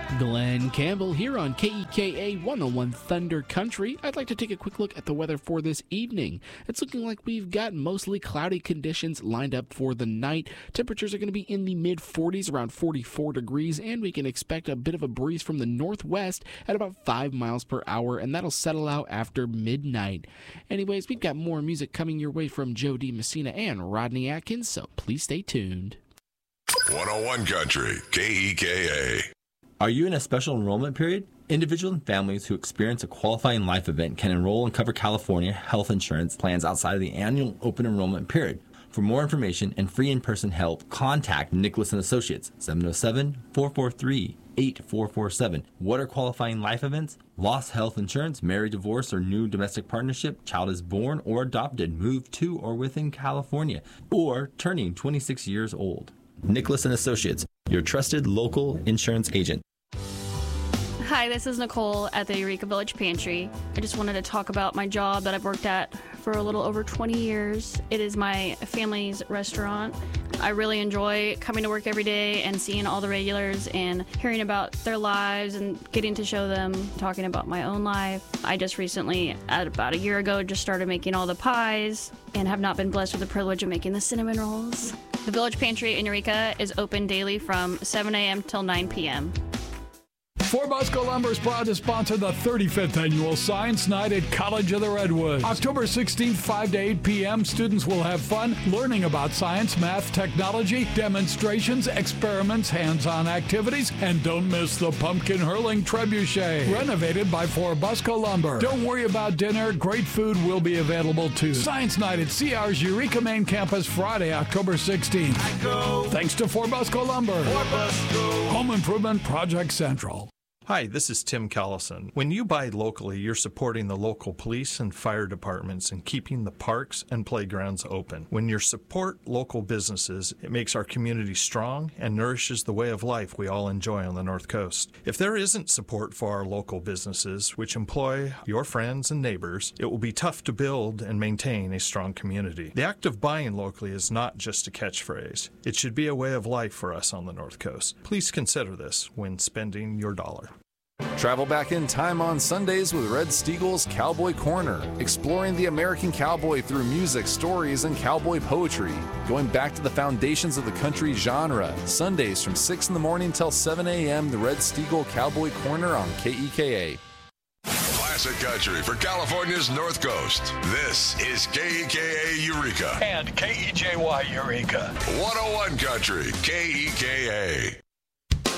Glenn Campbell here on KEKA 101 Thunder Country. I'd like to take a quick look at the weather for this evening. It's looking like we've got mostly cloudy conditions lined up for the night. Temperatures are going to be in the mid-40s, around 44 degrees, and we can expect a bit of a breeze from the northwest at about 5 miles per hour, and that'll settle out after midnight. Anyways, we've got more music coming your way from Joe D. Messina and Rodney Atkins, so please stay tuned. 101 Country, KEKA. Are you in a special enrollment period? Individuals and families who experience a qualifying life event can enroll and cover California health insurance plans outside of the annual open enrollment period. For more information and free in-person help, contact Nicholas & Associates, 707-443-8447. What are qualifying life events? Lost health insurance, married, divorce, or new domestic partnership, child is born or adopted, moved to or within California, or turning 26 years old. Nicholas & Associates, your trusted local insurance agent. Hi, this is Nicole at the Eureka Village Pantry. I just wanted to talk about my job that I've worked at for a little over 20 years. It is my family's restaurant. I really enjoy coming to work every day and seeing all the regulars and hearing about their lives and getting to show them, talking about my own life. I just recently, about a year ago, just started making all the pies and have not been blessed with the privilege of making the cinnamon rolls. The Village Pantry in Eureka is open daily from 7 a.m. till 9 p.m. Fort Bosco Lumber is proud to sponsor the 35th Annual Science Night at College of the Redwoods. October 16th, 5 to 8 p.m., students will have fun learning about science, math, technology, demonstrations, experiments, hands-on activities, and don't miss the pumpkin hurling trebuchet, renovated by Fort Bosco Lumber. Don't worry about dinner. Great food will be available too. Science Night at CR's Eureka Main Campus, Friday, October 16th. Thanks to Fort Bosco Lumber. Home Improvement Project Central. Hi, this is Tim Callison. When you buy locally, you're supporting the local police and fire departments and keeping the parks and playgrounds open. When you support local businesses, it makes our community strong and nourishes the way of life we all enjoy on the North Coast. If there isn't support for our local businesses, which employ your friends and neighbors, it will be tough to build and maintain a strong community. The act of buying locally is not just a catchphrase. It should be a way of life for us on the North Coast. Please consider this when spending your dollar. Travel back in time on Sundays with Red Steagall's Cowboy Corner, exploring the American cowboy through music, stories, and cowboy poetry. Going back to the foundations of the country genre. Sundays from 6 in the morning till 7 a.m., the Red Steagall Cowboy Corner on KEKA. Classic country for California's North Coast. This is KEKA Eureka. And KEJY Eureka. 101 Country, KEKA.